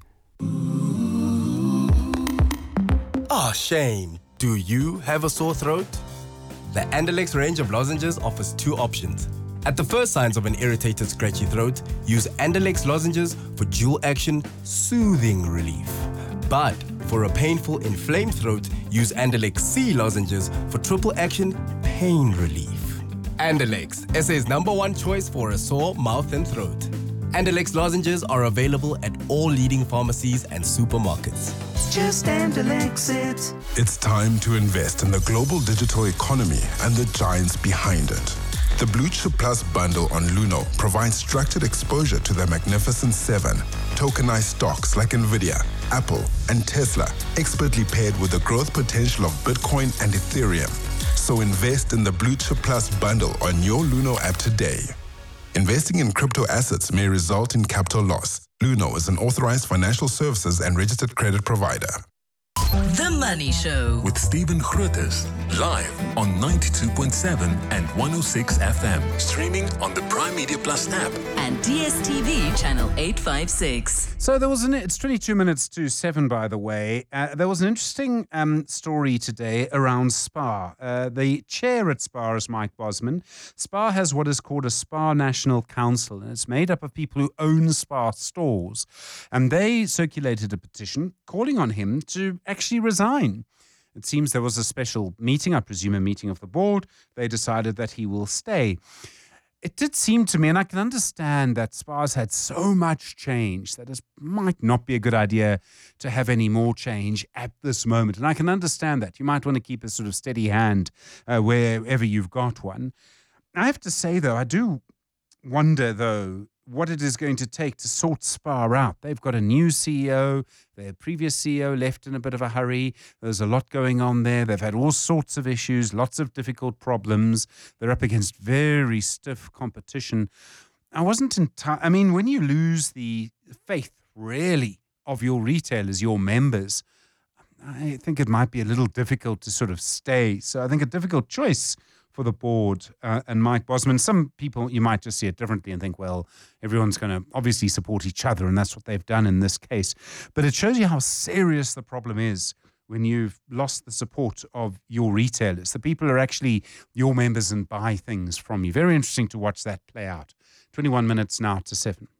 [SPEAKER 22] Ah, Shane, do you have a sore throat? The Andalex range of lozenges offers two options. At the first signs of an irritated, scratchy throat, use Andalex lozenges for dual-action, soothing relief. But for a painful, inflamed throat, use Andalex C lozenges for triple-action, pain relief. Andalex, S A's number one choice for a sore mouth and throat. Andalex lozenges are available at all leading pharmacies and supermarkets.
[SPEAKER 23] Just Andalex it.
[SPEAKER 24] It's time to invest in the global digital economy and the giants behind it. The Blue Chip Plus bundle on Luno provides structured exposure to the Magnificent Seven, tokenized stocks like Nvidia, Apple, and Tesla, expertly paired with the growth potential of Bitcoin and Ethereum. So invest in the Blue Chip Plus bundle on your Luno app today. Investing in crypto assets may result in capital loss. Luno is an authorized financial services and registered credit provider.
[SPEAKER 1] The Money Show
[SPEAKER 2] with Stephen Grootes, live on ninety-two point seven and one oh six F M, streaming on the Prime Media Plus app
[SPEAKER 1] and D S T V channel eight fifty-six.
[SPEAKER 3] So there was an, it's twenty-two minutes to seven, by the way. Uh, there was an interesting um, story today around SPAR. Uh, the chair at SPAR is Mike Bosman. SPAR has what is called a SPAR National Council, and it's made up of people who own SPAR stores. And they circulated a petition calling on him to actually resign. It seems there was a special meeting, I presume a meeting of the board. They decided that he will stay. It did seem to me, and I can understand that SPAR's had so much change that it might not be a good idea to have any more change at this moment. And I can understand that. You might want to keep a sort of steady hand uh, wherever you've got one. I have to say, though, I do wonder, though, what it is going to take to sort SPAR out. They've got a new C E O. Their previous C E O left in a bit of a hurry. There's a lot going on there. They've had all sorts of issues, lots of difficult problems. They're up against very stiff competition. I wasn't entirely... I mean, when you lose the faith, really, of your retailers, your members, I think it might be a little difficult to sort of stay. So I think a difficult choice for the board uh, and Mike Bosman. Some people, you might just see it differently and think, well, everyone's going to obviously support each other, and that's what they've done in this case. But it shows you how serious the problem is when you've lost the support of your retailers. The people are actually your members and buy things from you. Very interesting to watch that play out. twenty-one minutes now to seven.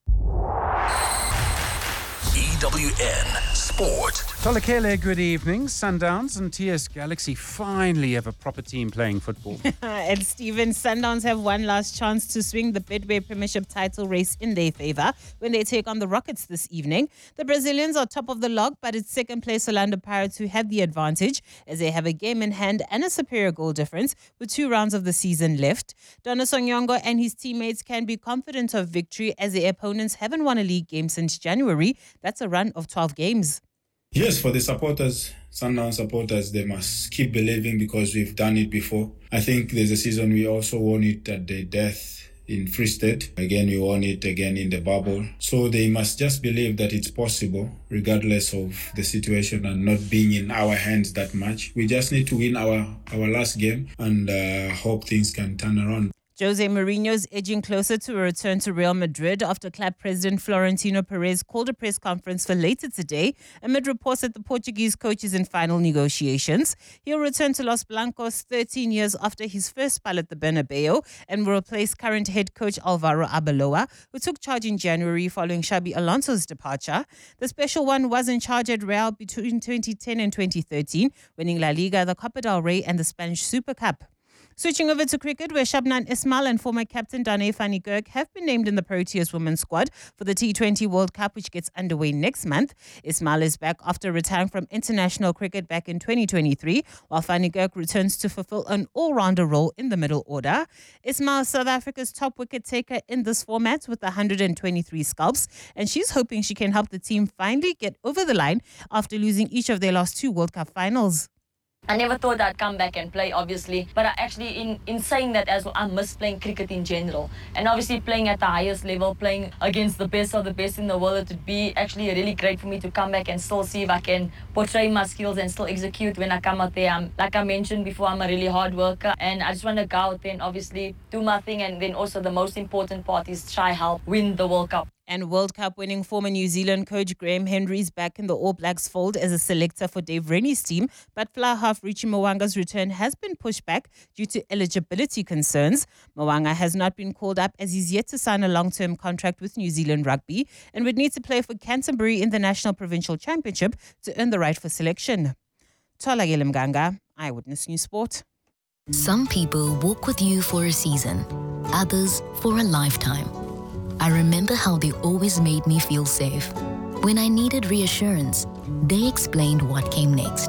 [SPEAKER 2] E W N Sport.
[SPEAKER 3] Tolakele, good evening. Sundowns and T S Galaxy finally have a proper team playing football.
[SPEAKER 12] And Stephen, Sundowns have one last chance to swing the Betway Premiership title race in their favour when they take on the Rockets this evening. The Brazilians are top of the log, but it's second place Orlando Pirates who have the advantage as they have a game in hand and a superior goal difference with two rounds of the season left. Dona Sonyongo and his teammates can be confident of victory as their opponents haven't won a league game since January. That's a run of twelve games.
[SPEAKER 5] Yes, for the supporters, Sundown supporters, they must keep believing because we've done it before. I think there's a season we also won it at the death in Free State. Again, we won it again in the bubble. So they must just believe that it's possible, regardless of the situation and not being in our hands that much. We just need to win our, our last game and uh, hope things can turn around.
[SPEAKER 12] Jose Mourinho's edging closer to a return to Real Madrid after club president Florentino Perez called a press conference for later today amid reports that the Portuguese coach is in final negotiations. He'll return to Los Blancos thirteen years after his first spell at the Bernabeu and will replace current head coach Alvaro Arbeloa, who took charge in January following Xabi Alonso's departure. The special one was in charge at Real between twenty ten and twenty thirteen, winning La Liga, the Copa del Rey and the Spanish Super Cup. Switching over to cricket, where Shabnan Ismail and former captain Dane van Niekerk have been named in the Proteas women's squad for the T twenty World Cup, which gets underway next month. Ismail is back after retiring from international cricket back in twenty twenty-three, while van Niekerk returns to fulfill an all-rounder role in the middle order. Ismail is South Africa's top wicket taker in this format with one hundred twenty-three scalps, and she's hoping she can help the team finally get over the line after losing each of their last two World Cup finals.
[SPEAKER 6] I never thought I'd come back and play, obviously. But I actually, in, in saying that as well, I miss playing cricket in general. And obviously playing at the highest level, playing against the best of the best in the world, it would be actually really great for me to come back and still see if I can portray my skills and still execute when I come out there. I'm, like I mentioned before, I'm a really hard worker. And I just want to go out there and obviously do my thing. And then also the most important part is try help win the World Cup.
[SPEAKER 12] And World Cup winning former New Zealand coach Graham Henry is back in the All Blacks fold as a selector for Dave Rennie's team, but fly half Richie Mwanga's return has been pushed back due to eligibility concerns. Mwanga has not been called up as he's yet to sign a long-term contract with New Zealand Rugby and would need to play for Canterbury in the National Provincial Championship to earn the right for selection. Tola Mganga, Eyewitness News Sport.
[SPEAKER 7] Some people walk with you for a season, others for a lifetime. I remember how they always made me feel safe. When I needed reassurance, they explained what came next.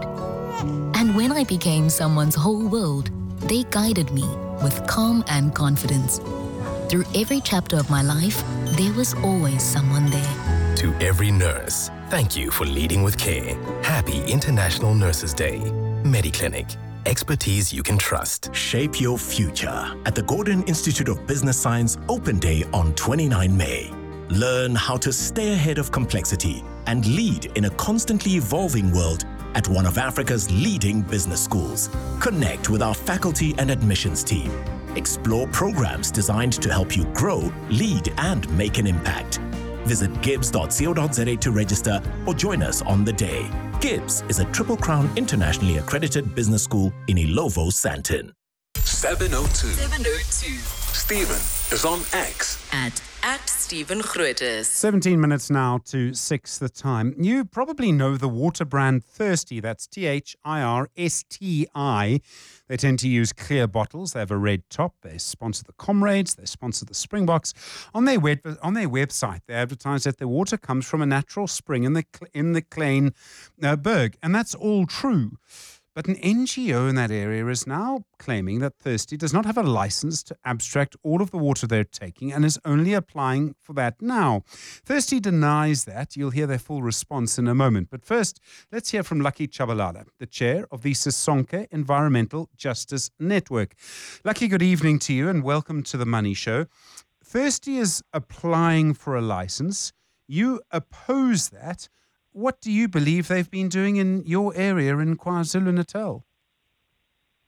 [SPEAKER 7] And when I became someone's whole world, they guided me with calm and confidence. Through every chapter of my life, there was always someone there.
[SPEAKER 21] To every nurse, thank you for leading with care. Happy International Nurses Day. MediClinic. Expertise you can trust.
[SPEAKER 9] Shape your future at the Gordon Institute of Business Science Open Day on the twenty-ninth of May. Learn how to stay ahead of complexity and lead in a constantly evolving world at one of Africa's leading business schools. Connect with our faculty and admissions team. Explore programs designed to help you grow, lead, and make an impact. Visit gibbs dot co dot za to register or join us on the day. Gibbs is a Triple Crown internationally accredited business school in Ilovo, Sandton.
[SPEAKER 2] seven oh two.
[SPEAKER 1] seven oh two.
[SPEAKER 2] Stephen is on X.
[SPEAKER 1] At, at Stephen Grootes.
[SPEAKER 3] seventeen minutes now to six the time. You probably know the water brand Thirsty. That's T H I R S T I. They tend to use clear bottles. They have a red top. They sponsor the Comrades. They sponsor the Springboks. On their web, on their website, they advertise that their water comes from a natural spring in the in the Klein uh, Berg, and that's all true. But an N G O in that area is now claiming that Thirsty does not have a license to abstract all of the water they're taking and is only applying for that now. Thirsty denies that. You'll hear their full response in a moment. But first, let's hear from Lucky Chabalala, the chair of the Sisonke Environmental Justice Network. Lucky, good evening to you and welcome to the Money Show. Thirsty is applying for a license. You oppose that. What do you believe they've been doing in your area in KwaZulu-Natal?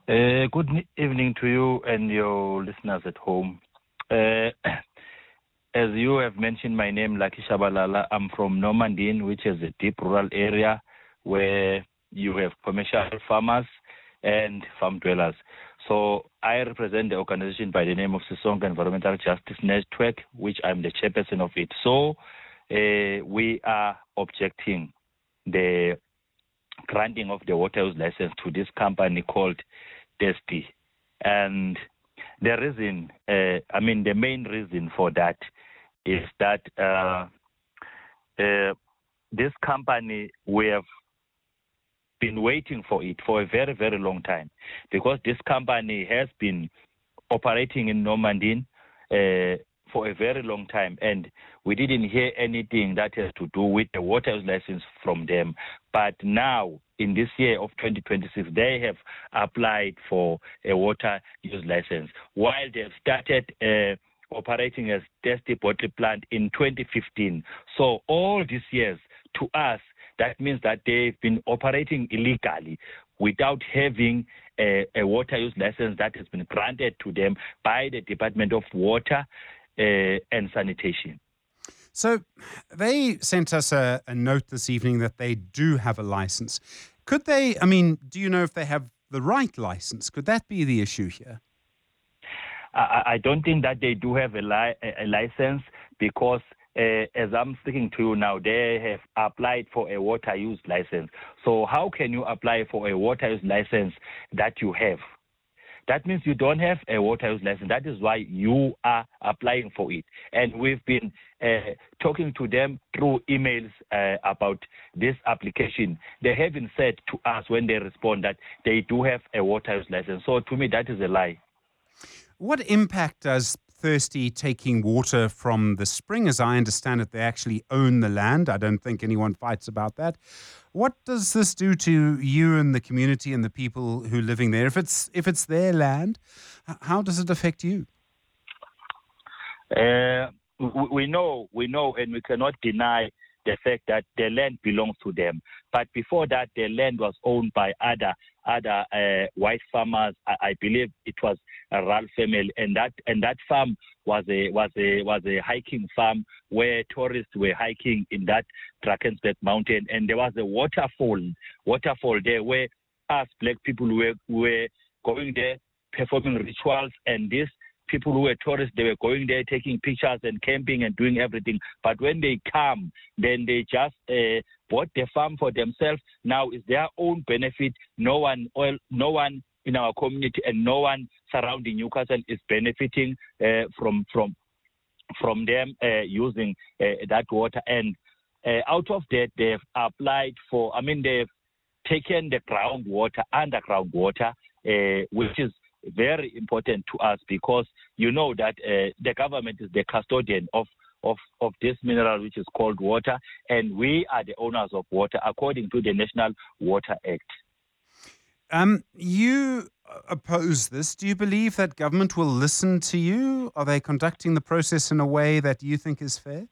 [SPEAKER 8] Uh, good ni- evening to you and your listeners at home. Uh, as you have mentioned my name, Lucky Shabalala, I'm from Normandin, which is a deep rural area where you have commercial farmers and farm dwellers. So I represent the organization by the name of Sisonke Environmental Justice Network, which I'm the chairperson of it. So uh, we are objecting the granting of the water use license to this company called Testy. And the reason, uh, I mean, the main reason for that is that uh, uh, this company, we have been waiting for it for a very, very long time, because this company has been operating in Normandin uh, for a very long time, and we didn't hear anything that has to do with the water use license from them. But now, in this year of twenty twenty-six, they have applied for a water use license, while they've started uh, operating as Testy Bottle Plant in twenty fifteen. So all these years, to us, that means that they've been operating illegally without having a, a water use license that has been granted to them by the Department of Water uh, and Sanitation.
[SPEAKER 3] So they sent us a, a note this evening that they do have a license. Could they, I mean, do you know if they have the right license? Could that be the issue here?
[SPEAKER 8] I, I don't think that they do have a, li- a license, because uh, as I'm speaking to you now, they have applied for a water use license. So how can you apply for a water use license that you have? That means you don't have a water use license. That is why you are applying for it. And we've been uh, talking to them through emails uh, about this application. They haven't said to us when they respond that they do have a water use license. So to me, that is a lie.
[SPEAKER 3] What impact does Thirsty taking water from the spring? As I understand it, they actually own the land. I don't think anyone fights about that. What does this do to you and the community and the people who are living there? If it's if it's their land, how does it affect you?
[SPEAKER 8] Uh, we, we know, we know, and we cannot deny the fact that the land belongs to them. But before that, the land was owned by other other uh, white farmers. I, I believe it was a rural family, and that and that farm was a was a was a hiking farm where tourists were hiking in that Drakensberg mountain, and there was a waterfall waterfall there where us black people were were going there performing rituals, and this. People who were tourists, they were going there, taking pictures and camping and doing everything. But when they come, then they just uh, bought the farm for themselves. Now it's their own benefit. No one, well, no one in our community and no one surrounding Newcastle is benefiting uh, from from from them uh, using uh, that water. And uh, out of that, they've applied for. I mean, they've taken the groundwater, underground water, uh, which is very important to us, because you know that uh, the government is the custodian of, of, of this mineral, which is called water, and we are the owners of water according to the National Water Act.
[SPEAKER 3] Um, you oppose this. Do you believe that government will listen to you? Are they conducting the process in a way that you think is fair?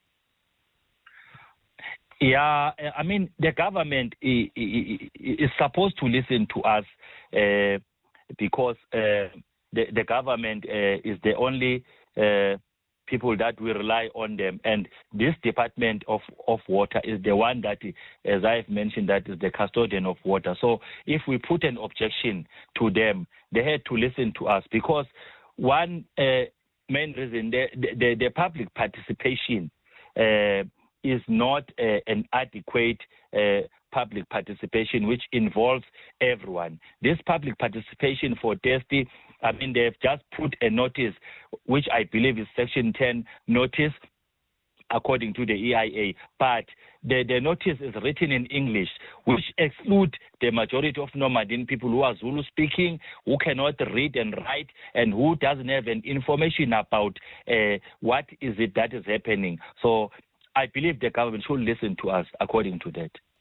[SPEAKER 8] Yeah, I mean, the government is, is supposed to listen to us uh, because uh, the, the government uh, is the only uh, people that we rely on them. And this Department of, of Water is the one that, as I've mentioned, that is the custodian of water. So if we put an objection to them, they had to listen to us, because one uh, main reason, the, the, the public participation uh, is not uh, an adequate uh, public participation, which involves everyone. This public participation for Testy, I mean, they've just put a notice, which I believe is Section ten notice, according to the E I A. But the, the notice is written in English, which excludes the majority of Normandin people who are Zulu speaking, who cannot read and write, and who doesn't have an information about uh, what is it that is happening. So I believe the government should listen to us according to that.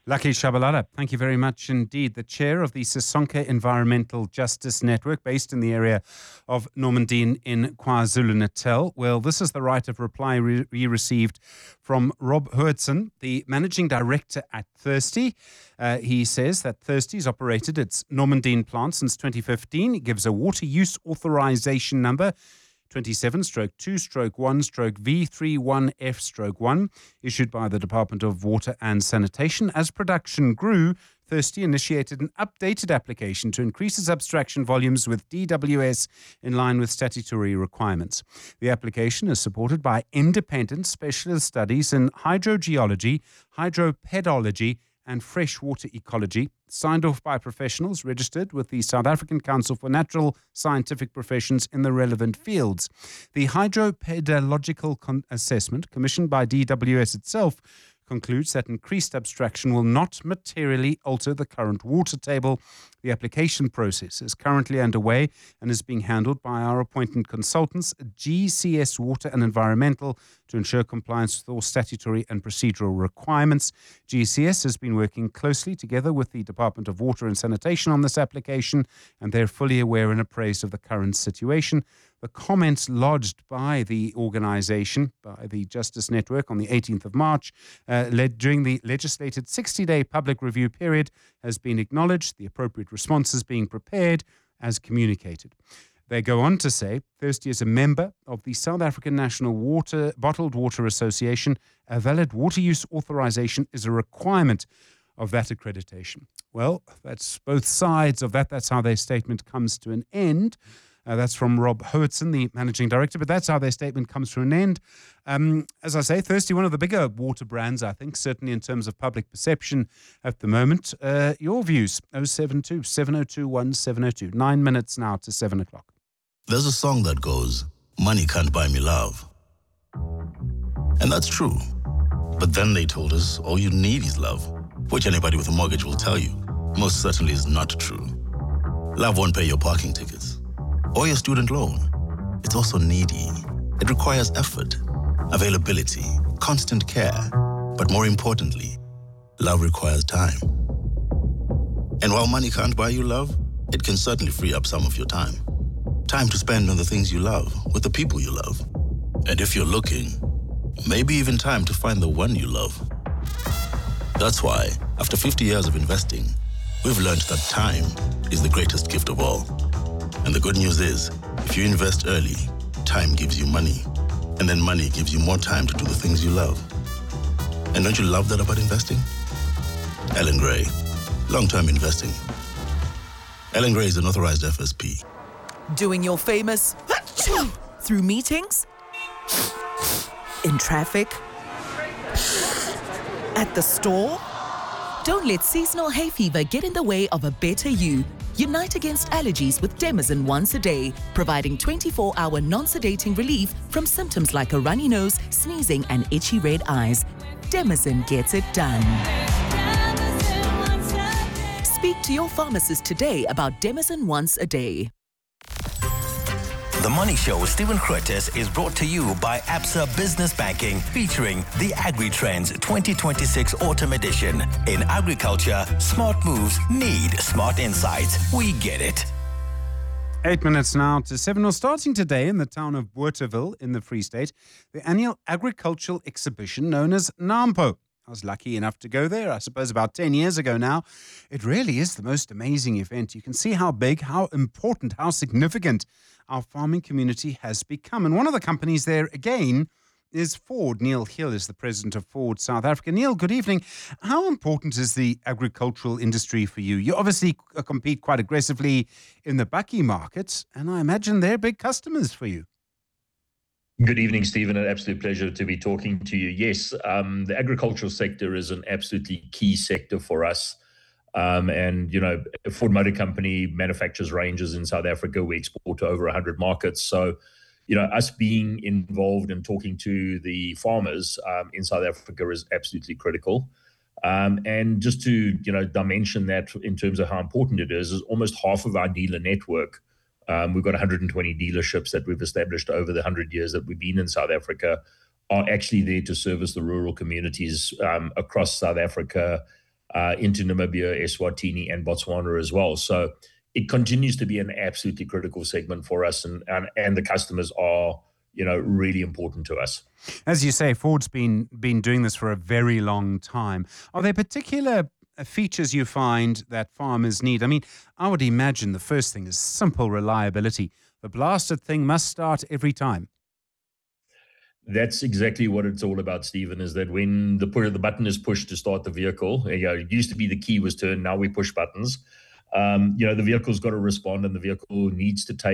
[SPEAKER 3] Lucky Shabalala, thank you very much indeed. The chair of the Sisonke Environmental Justice Network, based in the area of Normandin in KwaZulu-Natal. Well, this is the right of reply we re- received from Rob Hurtson, the managing director at Thirsty. Uh, he says that Thirsty's operated its Normandin plant since twenty fifteen. It gives a water use authorization number twenty-seven stroke two stroke one stroke V thirty-one F stroke one, issued by the Department of Water and Sanitation. As production grew, Thirsty initiated an updated application to increase its abstraction volumes with D W S in line with statutory requirements. The application is supported by independent specialist studies in hydrogeology, hydropedology, and freshwater ecology, signed off by professionals registered with the South African Council for Natural Scientific Professions in the relevant fields. The hydropedological con- assessment, commissioned by D W S itself, concludes that increased abstraction will not materially alter the current water table. The application process is currently underway and is being handled by our appointed consultants, G C S Water and Environmental, to ensure compliance with all statutory and procedural requirements. G C S has been working closely together with the Department of Water and Sanitation on this application, and they're fully aware and appraised of the current situation. The comments lodged by the organisation, by the Justice Network on the eighteenth of March, uh, led during the legislated sixty-day public review period, has been acknowledged, the appropriate responses being prepared as communicated. They go on to say, Thirsty is a member of the South African National Water Bottled Water Association. A valid water use authorization is a requirement of that accreditation. Well, that's both sides of that. That's how their statement comes to an end. Uh, that's from Rob Hurtson, the managing director, but that's how their statement comes to an end. Um, as I say, Thirsty, one of the bigger water brands, I think, certainly in terms of public perception at the moment. Uh, your views, oh seven two, seven oh two, one seven oh two. Nine minutes now to seven o'clock.
[SPEAKER 10] There's a song that goes, "Money can't buy me love." And that's true. But then they told us all you need is love, which anybody with a mortgage will tell you most certainly is not true. Love won't pay your parking tickets or your student loan. It's also needy. It requires effort, availability, constant care. But more importantly, love requires time. And while money can't buy you love, it can certainly free up some of your time. Time to spend on the things you love, with the people you love. And if you're looking, maybe even time to find the one you love. That's why, after fifty years of investing, we've learned that time is the greatest gift of all. And the good news is, if you invest early, time gives you money. And then money gives you more time to do the things you love. And don't you love that about investing? Ellen Gray, long-term investing. Ellen Gray is an authorized F S P.
[SPEAKER 1] Doing your famous through meetings, in traffic, at the store. Don't let seasonal hay fever get in the way of a better you. Unite against allergies with Demazin once a day, providing twenty-four hour non-sedating relief from symptoms like a runny nose, sneezing, and itchy red eyes. Demazin gets it done. Speak to your pharmacist today about Demazin once a day.
[SPEAKER 11] The Money Show with Stephen Curtis is brought to you by Absa Business Banking, featuring the Agri-Trends twenty twenty-six Autumn Edition. In agriculture, smart moves need smart insights. We get it.
[SPEAKER 3] Eight minutes now to seven. Well, starting today in the town of Bothaville in the Free State, the annual agricultural exhibition known as NAMPO. I was lucky enough to go there, I suppose, about ten years ago now. It really is the most amazing event. You can see how big, how important, how significant our farming community has become. And one of the companies there, again, is Ford. Neil Hill is the president of Ford South Africa. Neil, good evening. How important is the agricultural industry for you? You obviously compete quite aggressively in the bakkie market, and I imagine they're big customers for you.
[SPEAKER 14] Good evening, Stephen. An absolute pleasure to be talking to you. Yes, um, the agricultural sector is an absolutely key sector for us. Um, and, you know, Ford Motor Company manufactures ranges in South Africa. We export to over one hundred markets. So, you know, us being involved and talking to the farmers um, in South Africa is absolutely critical. Um, and just to, you know, dimension that in terms of how important it is, is almost half of our dealer network. Um, we've got one hundred twenty dealerships that we've established over the one hundred years that we've been in South Africa, are actually there to service the rural communities um, across South Africa, uh, into Namibia, Eswatini, and Botswana as well. So it continues to be an absolutely critical segment for us, and and, and the customers are, you know, really important to us.
[SPEAKER 3] As you say, Ford's been been doing this for a very long time. Are there particular features you find that farmers need? I mean, I would imagine the first thing is simple reliability. The blasted thing must start every time.
[SPEAKER 14] That's exactly what it's all about, Stephen, is that when the the button is pushed to start the vehicle, you know, it used to be the key was turned, now we push buttons. Um, you know, the vehicle's got to respond, and the vehicle needs to take